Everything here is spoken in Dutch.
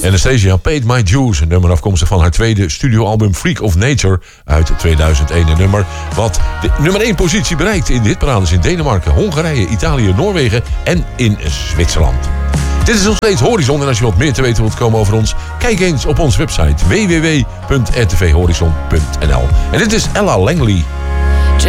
Anastasia Paid My Dues, een nummer afkomstig van haar tweede studioalbum Freak of Nature uit 2001. Een nummer wat de nummer 1 positie bereikt in de hitparades in Denemarken, Hongarije, Italië, Noorwegen en in Zwitserland. Dit is nog steeds Horizon en als je wat meer te weten wilt komen over ons, kijk eens op onze website www.rtvhorizon.nl. En dit is Ella Langley.